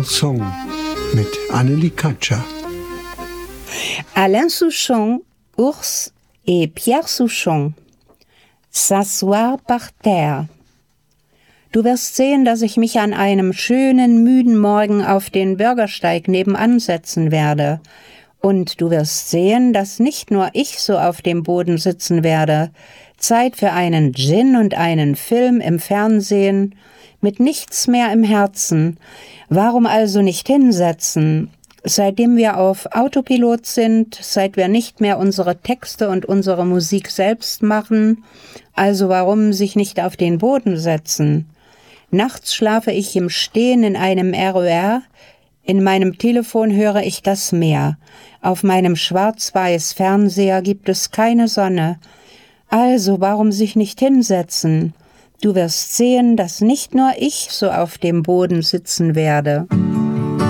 Song mit Annelie Katscher. Alain Souchon, Ours et Pierre Souchon. S'asseoir par terre. Du wirst sehen, dass ich mich an einem schönen, müden Morgen auf den Bürgersteig nebenan setzen werde. Und du wirst sehen, dass nicht nur ich so auf dem Boden sitzen werde. Zeit für einen Gin und einen Film im Fernsehen, mit nichts mehr im Herzen. Warum also nicht hinsetzen? Seitdem wir auf Autopilot sind, seit wir nicht mehr unsere Texte und unsere Musik selbst machen, also warum sich nicht auf den Boden setzen? Nachts schlafe ich im Stehen in einem RER, in meinem Telefon höre ich das Meer, auf meinem schwarz-weiß Fernseher gibt es keine Sonne. Also warum sich nicht hinsetzen? Du wirst sehen, dass nicht nur ich so auf dem Boden sitzen werde.